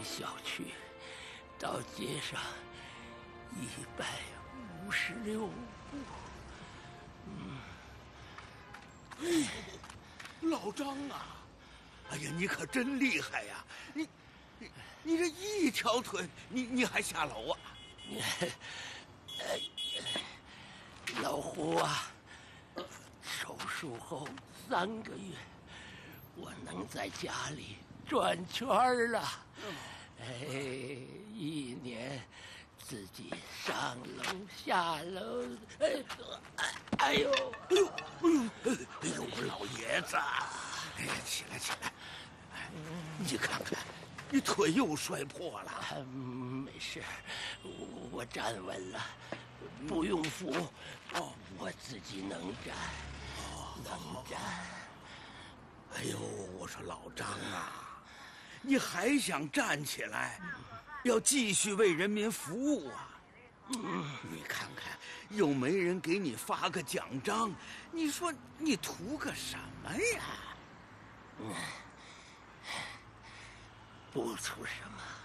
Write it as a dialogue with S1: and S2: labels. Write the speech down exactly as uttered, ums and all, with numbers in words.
S1: 小区到街上一百五十六步。嗯，
S2: 哎呦，老张啊！哎呀，你可真厉害呀！你，你，你这一条腿，你你还下楼啊？
S1: 哎，老胡啊，手术后三个月，我能在家里转圈了。哎，一年自己上楼下楼，哎，哎呦，
S2: 哎呦，哎呦，哎呦，我老爷子！哎呀，起来起来！哎，你看看，你腿又摔破了。
S1: 啊、没事，我我站稳了，不用扶。哦，我自己能站，哦、能站。
S2: 哎呦，我说老张啊，你还想站起来，要继续为人民服务啊！嗯，你看看，又没人给你发个奖章，你说你图个什么呀？
S1: 嗯，不图什么。